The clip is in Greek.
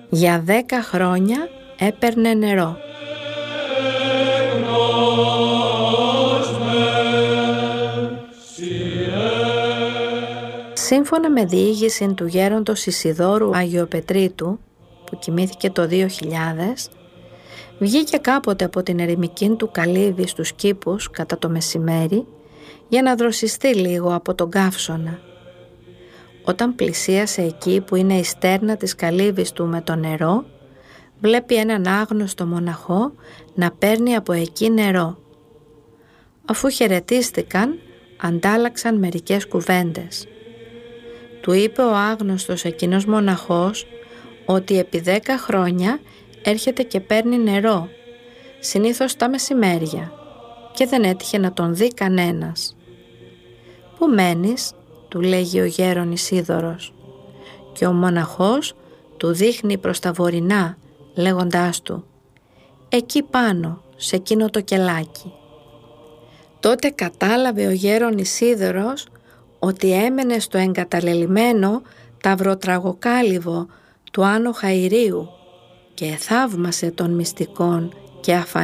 Για 10 χρόνια έπαιρνε νερό. Σύμφωνα με διήγηση του γέροντος Ισιδώρου Αγιοπετρίτου, που κοιμήθηκε το 2000, βγήκε κάποτε από την ερημική του καλύβη στους κήπους κατά το μεσημέρι για να δροσιστεί λίγο από τον καύσωνα. Όταν πλησίασε εκεί που είναι η στέρνα της καλύβης του με το νερό, βλέπει έναν άγνωστο μοναχό να παίρνει από εκεί νερό. Αφού χαιρετίστηκαν, αντάλλαξαν μερικές κουβέντες. Του είπε ο άγνωστος εκείνος μοναχός ότι επί 10 χρόνια έρχεται και παίρνει νερό, συνήθως τα μεσημέρια, και δεν έτυχε να τον δει κανένας. «Πού μένεις?» του λέγει ο γέρον Ισίδωρος, και ο μοναχός του δείχνει προς τα βορεινά, λέγοντάς του «Εκεί πάνω, σε εκείνο το κελάκι». Τότε κατάλαβε ο γέρον Ισίδωρος ότι έμενε στο εγκαταλελειμμένο ταυροτραγοκάλυβο του Άνω Χαηρίου και θαύμασε των μυστικών και αφανών